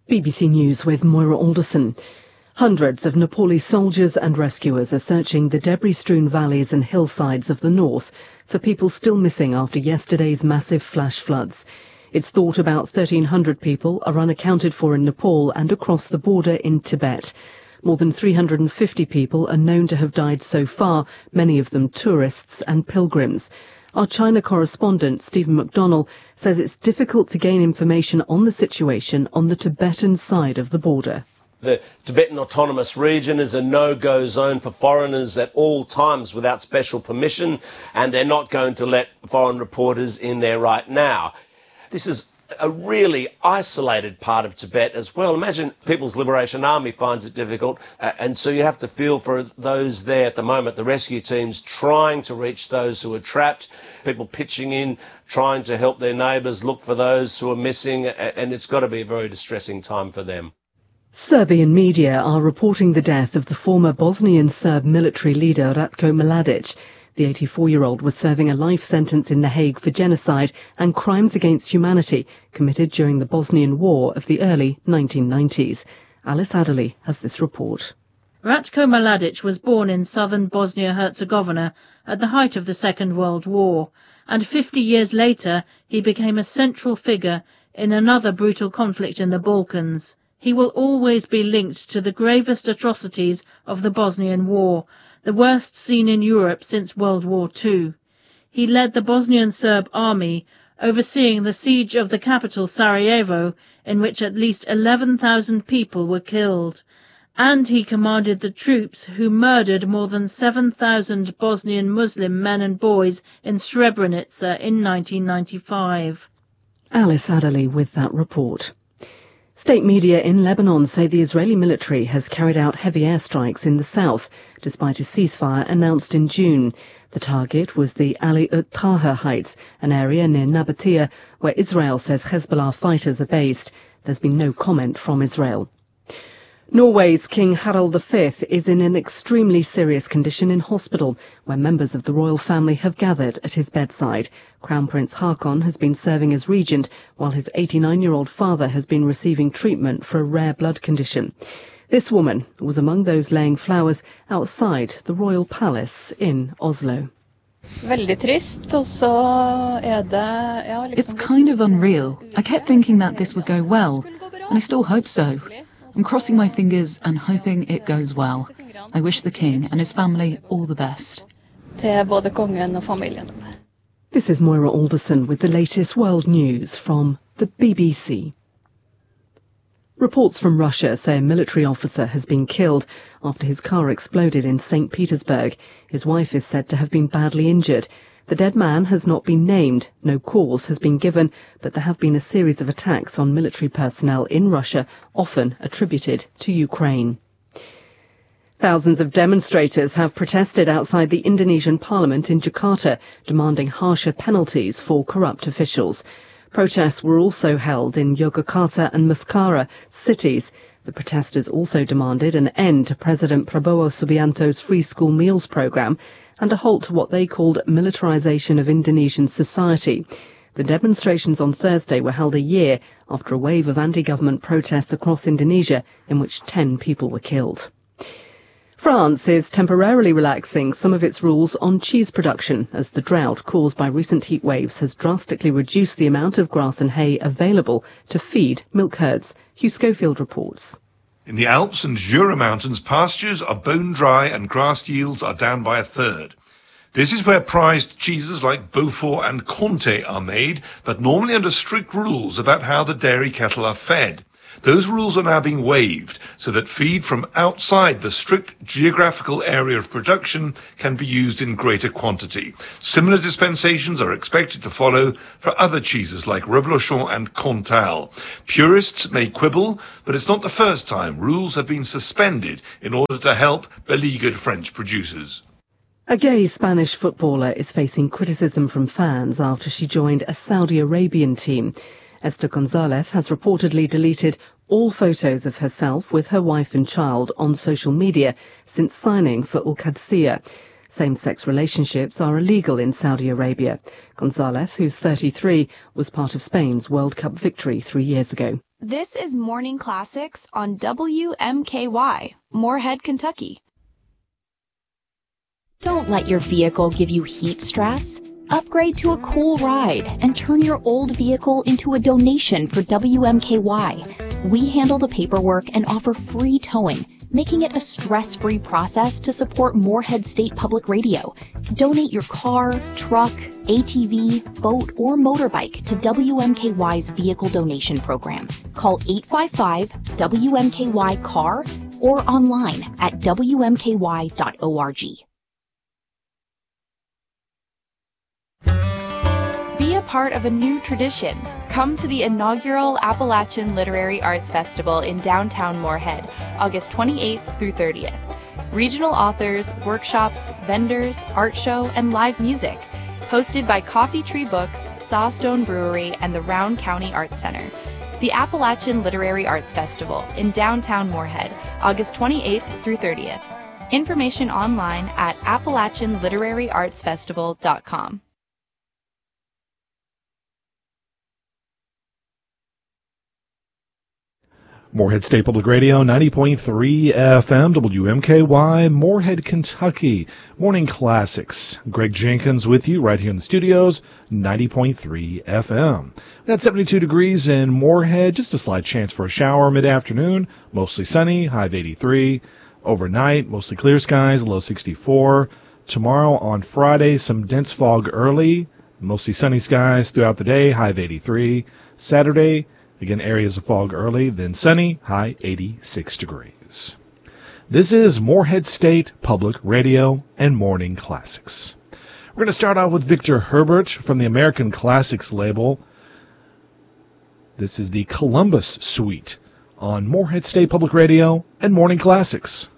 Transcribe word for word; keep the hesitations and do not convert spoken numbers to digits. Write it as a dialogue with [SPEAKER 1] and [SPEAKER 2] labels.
[SPEAKER 1] B B C News with Moira Alderson. Hundreds of Nepalese soldiers and rescuers are searching the debris-strewn valleys and hillsides of the north for people still missing after yesterday's massive flash floods. It's thought about thirteen hundred people are unaccounted for in Nepal and across the border in Tibet. More than three hundred fifty people are known to have died so far, many of them tourists and pilgrims. Our China correspondent, Stephen McDonnell, says it's difficult to gain information on the situation on the Tibetan side of the border.
[SPEAKER 2] The Tibetan Autonomous Region is a no-go zone for foreigners at all times without special permission, and they're not going to let foreign reporters in there right now. This is a really isolated part of Tibet as well. Imagine People's Liberation Army finds it difficult, uh, and so you have to feel for those there at the moment, the rescue teams trying to reach those who are trapped, people pitching in, trying to help their neighbours look for those who are missing, and it's got to be a very distressing time for them.
[SPEAKER 1] Serbian media are reporting the death of the former Bosnian Serb military leader Ratko Mladic. The eighty-four-year-old was serving a life sentence in The Hague for genocide and crimes against humanity committed during the Bosnian War of the early nineteen nineties. Alice Adderley has this report.
[SPEAKER 3] Ratko Mladic was born in southern Bosnia-Herzegovina at the height of the Second World War, and fifty years later he became a central figure in another brutal conflict in the Balkans. He will always be linked to the gravest atrocities of the Bosnian War, the worst seen in Europe since World War Two. He led the Bosnian Serb army, overseeing the siege of the capital Sarajevo, in which at least eleven thousand people were killed. And he commanded the troops who murdered more than seven thousand Bosnian Muslim men and boys in Srebrenica in nineteen ninety-five.
[SPEAKER 1] Alice Adderley with that report. State media in Lebanon say the Israeli military has carried out heavy airstrikes in the south, despite a ceasefire announced in June. The target was the Ali ut Taha Heights, an area near Nabatea, where Israel says Hezbollah fighters are based. There's been no comment from Israel. Norway's King Harald the Fifth is in an extremely serious condition in hospital, where members of the royal family have gathered at his bedside. Crown Prince Haakon has been serving as regent, while his eighty-nine-year-old father has been receiving treatment for a rare blood condition. This woman was among those laying flowers outside the royal palace in Oslo.
[SPEAKER 4] It's kind of unreal. I kept thinking that this would go well, and I still hope so. I'm crossing my fingers and hoping it goes well. I wish the king and his family all the best.
[SPEAKER 1] This is Moira Alderson with the latest world news from the B B C. Reports from Russia say a military officer has been killed after his car exploded in Saint Petersburg. His wife is said to have been badly injured. The dead man has not been named, no cause has been given, but there have been a series of attacks on military personnel in Russia, often attributed to Ukraine. Thousands of demonstrators have protested outside the Indonesian parliament in Jakarta, demanding harsher penalties for corrupt officials. Protests were also held in Yogyakarta and Mascara cities. The protesters also demanded an end to President Prabowo Subianto's free school meals programme and a halt to what they called militarisation of Indonesian society. The demonstrations on Thursday were held a year after a wave of anti-government protests across Indonesia in which ten people were killed. France is temporarily relaxing some of its rules on cheese production as the drought caused by recent heat waves has drastically reduced the amount of grass and hay available to feed milk herds. Hugh Schofield reports.
[SPEAKER 5] In the Alps and Jura Mountains, pastures are bone dry and grass yields are down by a third. This is where prized cheeses like Beaufort and Comté are made, but normally under strict rules about how the dairy cattle are fed. Those rules are now being waived so that feed from outside the strict geographical area of production can be used in greater quantity. Similar dispensations are expected to follow for other cheeses like Reblochon and Cantal. Purists may quibble, but it's not the first time rules have been suspended in order to help beleaguered French producers.
[SPEAKER 1] A gay Spanish footballer is facing criticism from fans after she joined a Saudi Arabian team. Esther Gonzalez has reportedly deleted all photos of herself with her wife and child on social media since signing for Al Qadsiya. Same-sex relationships are illegal in Saudi Arabia. Gonzalez, who's thirty-three, was part of Spain's World Cup victory three years ago.
[SPEAKER 6] This is Morning Classics on W M K Y, Moorhead, Kentucky.
[SPEAKER 7] Don't let your vehicle give you heat stress. Upgrade to a cool ride and turn your old vehicle into a donation for W M K Y. We handle the paperwork and offer free towing, making it a stress-free process to support Moorhead State Public Radio. Donate your car, truck, A T V, boat, or motorbike to W M K Y's Vehicle Donation Program. Call eight five five W M K Y C A R or online at W M K Y dot org.
[SPEAKER 6] Be a part of a new tradition. Come to the inaugural Appalachian Literary Arts Festival in downtown Moorhead, August twenty-eighth through thirtieth. Regional authors, workshops, vendors, art show, and live music. Hosted by Coffee Tree Books, Sawstone Brewery, and the Round County Arts Center. The Appalachian Literary Arts Festival in downtown Moorhead, August twenty-eighth through thirtieth. Information online at appalachian literary arts festival dot com.
[SPEAKER 8] Moorhead State Public Radio, ninety point three F M, W M K Y, Moorhead, Kentucky. Morning Classics. Greg Jenkins with you right here in the studios, ninety point three F M. We got seventy-two degrees in Moorhead, just a slight chance for a shower mid-afternoon, mostly sunny, high of eighty-three. Overnight, mostly clear skies, low sixty-four. Tomorrow on Friday, some dense fog early, mostly sunny skies throughout the day, high of eighty-three. Saturday, again, areas of fog early, then sunny, high eighty-six degrees. This is Moorhead State Public Radio and Morning Classics. We're going to start out with Victor Herbert from the American Classics label. This is the Columbus Suite on Moorhead State Public Radio and Morning Classics.